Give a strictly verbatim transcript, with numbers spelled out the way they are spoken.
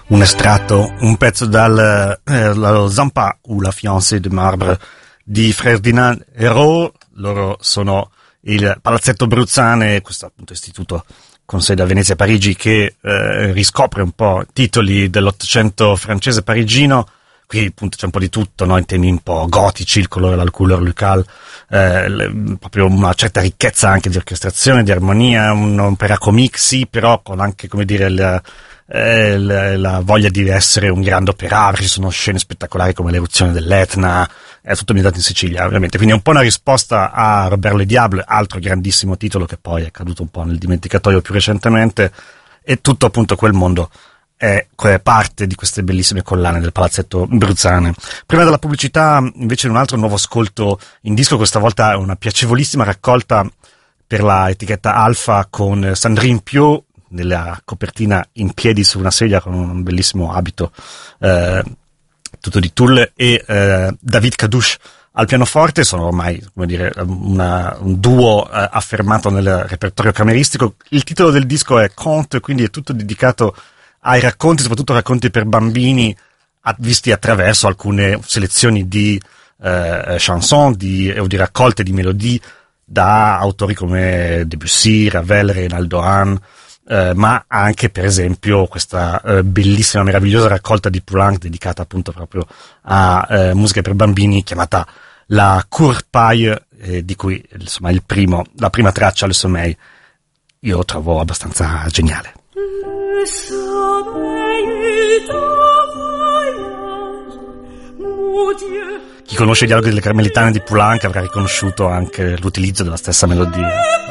un estratto, un pezzo dal eh, la Zampa ou la fiancée de marbre di Ferdinand Hérault. Loro sono il Palazzetto Bruzzane, questo appunto istituto con sede a Venezia e Parigi, che eh, riscopre un po' titoli dell'Ottocento francese parigino. Qui appunto c'è un po' di tutto, no? In temi un po' gotici, il colore, la couleur locale, eh, le, proprio una certa ricchezza anche di orchestrazione, di armonia, un'opera comique, sì, però con anche, come dire, il, eh, la, la voglia di essere un grande operario. Ci sono scene spettacolari come l'eruzione dell'Etna, è tutto ambientato in Sicilia, ovviamente. Quindi è un po' una risposta a Robert Le Diable, altro grandissimo titolo che poi è caduto un po' nel dimenticatoio più recentemente, e tutto appunto quel mondo è parte di queste bellissime collane del Palazzetto Bruzzane. Prima della pubblicità, invece, un altro nuovo ascolto in disco, questa volta è una piacevolissima raccolta per la etichetta Alpha con Sandrine Piau nella copertina in piedi su una sedia con un bellissimo abito eh, tutto di tulle, e eh, David Cadouche al pianoforte. Sono ormai, come dire, una, un duo eh, affermato nel repertorio cameristico. Il titolo del disco è Conte, quindi è tutto dedicato ai racconti, soprattutto racconti per bambini, visti attraverso alcune selezioni di eh, chanson, di, o di raccolte di melodie da autori come Debussy, Ravel, Reynaldo Hahn, eh, ma anche per esempio questa eh, bellissima, meravigliosa raccolta di Poulenc dedicata appunto proprio a eh, musica per bambini, chiamata la Cour Paille, eh, di cui insomma il primo, la prima traccia, Le Sommeil, io trovo abbastanza geniale. Chi conosce i dialoghi delle Carmelitane di Poulenc avrà riconosciuto anche l'utilizzo della stessa melodia.